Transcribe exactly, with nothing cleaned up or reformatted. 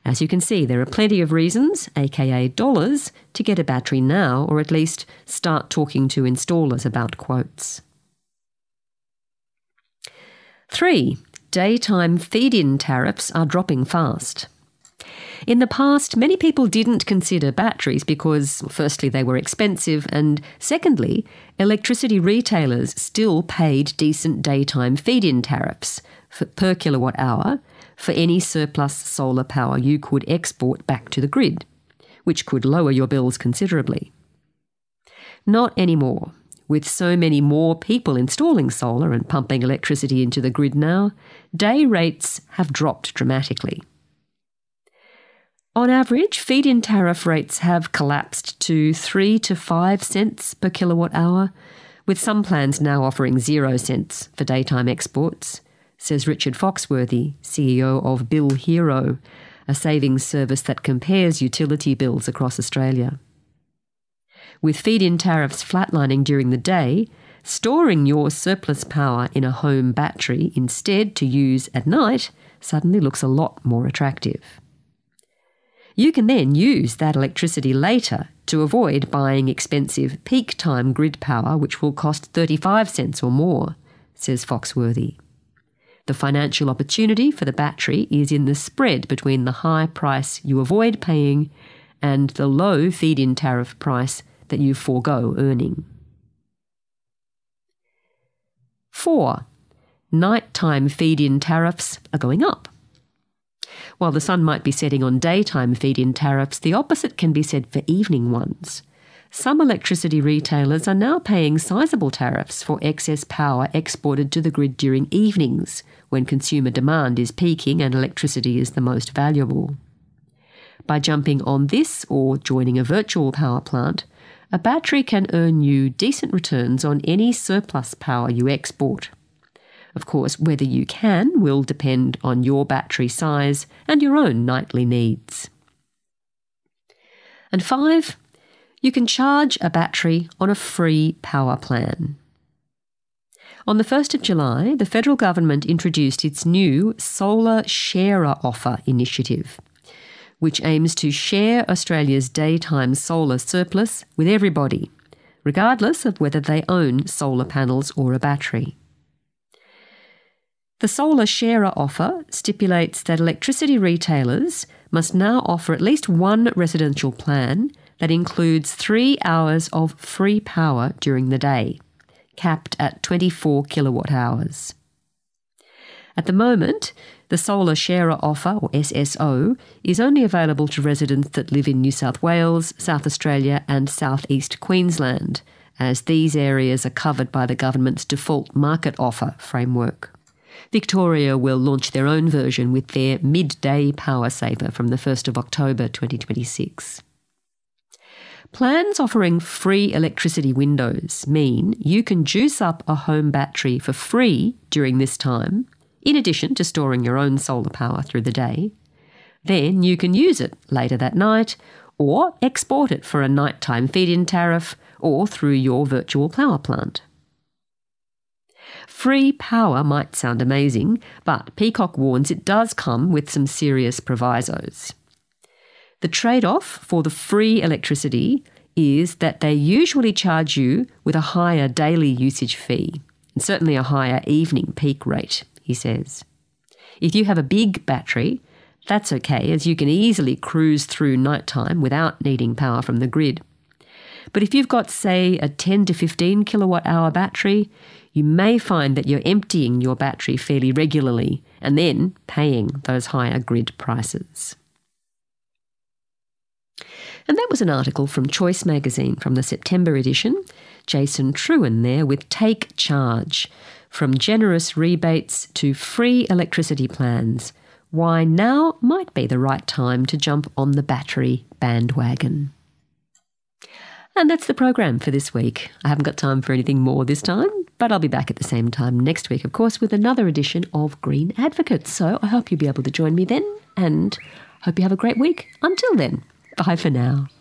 As you can see, there are plenty of reasons, aka dollars, to get a battery now, or at least start talking to installers about quotes. Three, daytime feed-in tariffs are dropping fast. In the past, many people didn't consider batteries because, firstly, they were expensive, and secondly, electricity retailers still paid decent daytime feed-in tariffs for, per kilowatt hour for any surplus solar power you could export back to the grid, which could lower your bills considerably. Not anymore. With so many more people installing solar and pumping electricity into the grid now, day rates have dropped dramatically. On average, feed-in tariff rates have collapsed to three to five cents per kilowatt hour, with some plans now offering zero cents for daytime exports, says Richard Foxworthy, C E O of Bill Hero, a savings service that compares utility bills across Australia. With feed-in tariffs flatlining during the day, storing your surplus power in a home battery instead to use at night suddenly looks a lot more attractive. You can then use that electricity later to avoid buying expensive peak time grid power, which will cost thirty-five cents or more, says Foxworthy. The financial opportunity for the battery is in the spread between the high price you avoid paying and the low feed-in tariff price that you forego earning. Four, nighttime feed-in tariffs are going up. While the sun might be setting on daytime feed-in tariffs, the opposite can be said for evening ones. Some electricity retailers are now paying sizable tariffs for excess power exported to the grid during evenings, when consumer demand is peaking and electricity is the most valuable. By jumping on this or joining a virtual power plant, a battery can earn you decent returns on any surplus power you export. Of course, whether you can will depend on your battery size and your own nightly needs. And five, you can charge a battery on a free power plan. On the first of July, the federal government introduced its new Solar Sharer Offer initiative, which aims to share Australia's daytime solar surplus with everybody, regardless of whether they own solar panels or a battery. The Solar Sharer Offer stipulates that electricity retailers must now offer at least one residential plan that includes three hours of free power during the day, capped at twenty-four kilowatt hours. At the moment, the Solar Sharer Offer, or S S O, is only available to residents that live in New South Wales, South Australia and South East Queensland, as these areas are covered by the government's default market offer framework. Victoria will launch their own version with their midday power saver from the first of October twenty twenty-six. Plans offering free electricity windows mean you can juice up a home battery for free during this time, in addition to storing your own solar power through the day. Then you can use it later that night or export it for a nighttime feed-in tariff or through your virtual power plant. Free power might sound amazing, but Peacock warns it does come with some serious provisos. The trade-off for the free electricity is that they usually charge you with a higher daily usage fee, and certainly a higher evening peak rate, he says. If you have a big battery, that's okay, as you can easily cruise through nighttime without needing power from the grid. But if you've got, say, a ten to fifteen kilowatt hour battery, you may find that you're emptying your battery fairly regularly and then paying those higher grid prices. And that was an article from Choice magazine from the September edition. Jason Trewin there with Take Charge, from generous rebates to free electricity plans. Why now might be the right time to jump on the battery bandwagon. And that's the program for this week. I haven't got time for anything more this time, but I'll be back at the same time next week, of course, with another edition of Green Advocates. So I hope you'll be able to join me then, and hope you have a great week. Until then, bye for now.